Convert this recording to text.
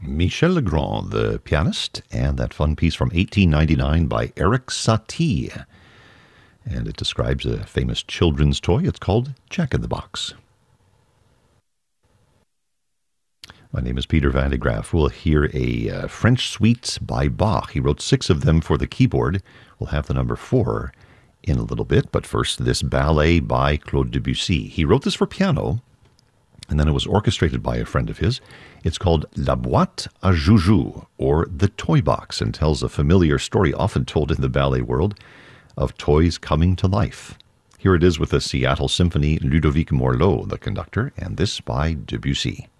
Michel Legrand, the pianist, and that fun piece from 1899 by Erik Satie. And it describes a famous children's toy. It's called Jack in the Box. My name is Peter Van de Graaff. We'll hear a French suite by Bach. He wrote 6 of them for the keyboard. We'll have the number 4 in a little bit, but first this ballet by Claude Debussy. He wrote this for piano, and then it was orchestrated by a friend of his. It's called La Boîte à Joujou, or The Toy Box, and tells a familiar story often told in the ballet world of toys coming to life. Here it is with the Seattle Symphony, Ludovic Morlot, the conductor, and this by Debussy.